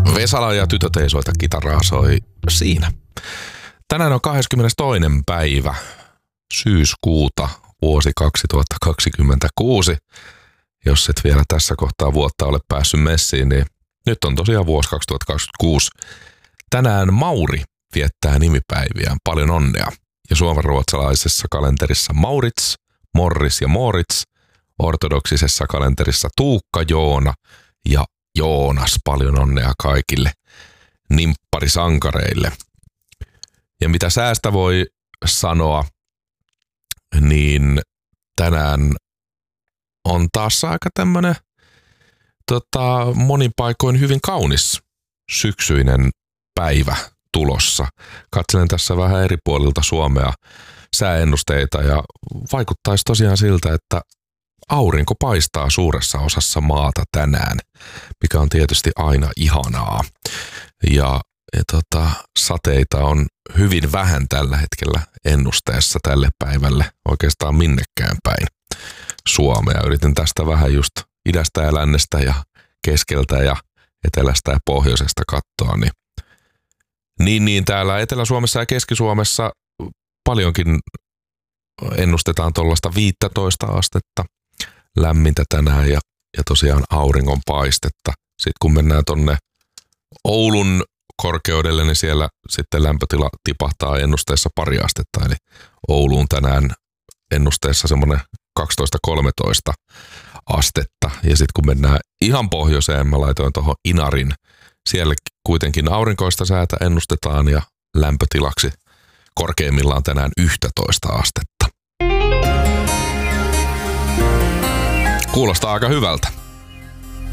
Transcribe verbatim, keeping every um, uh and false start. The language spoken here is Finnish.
Vesala ja Tytöt ei soita kitaraa soi siinä. Tänään on kahdeskymmenestoinen päivä syyskuuta vuosi kaksituhattakaksikymmentäkuusi. Jos et vielä tässä kohtaa vuotta ole päässyt messiin, niin nyt on tosiaan vuosi kaksituhattakaksikymmentäkuusi. Tänään Mauri viettää nimipäiviään. Paljon onnea. Ja suomenruotsalaisessa kalenterissa Maurits, Morris ja Moritz. Ortodoksisessa kalenterissa Tuukka, Joona ja Joonas. Paljon onnea kaikille nimpparisankareille. Ja mitä säästä voi sanoa, niin tänään on taas aika tämmönen tota, monin paikoin hyvin kaunis syksyinen päivä tulossa. Katselen tässä vähän eri puolilta Suomea sääennusteita ja vaikuttaisi tosiaan siltä, että aurinko paistaa suuressa osassa maata tänään, mikä on tietysti aina ihanaa. Ja, ja tota, sateita on hyvin vähän tällä hetkellä ennusteessa tälle päivälle, oikeastaan minnekään päin Suomea. Yritin tästä vähän just idästä ja lännestä ja keskeltä ja etelästä ja pohjoisesta katsoa, niin Niin, niin täällä Etelä-Suomessa ja Keski-Suomessa paljonkin ennustetaan tuollaista viisitoista astetta lämmintä tänään ja, ja tosiaan auringon paistetta. Sitten kun mennään tonne Oulun korkeudelle, niin siellä sitten lämpötila tipahtaa ennusteessa pari astetta. Eli Ouluun tänään ennusteessa semmoinen kaksitoista kolmetoista astetta. Ja sitten kun mennään ihan pohjoiseen, mä laitoin tuohon Inarin. Siellä kuitenkin aurinkoista säätä ennustetaan ja lämpötilaksi korkeimmillaan tänään yksitoista astetta. Kuulostaa aika hyvältä.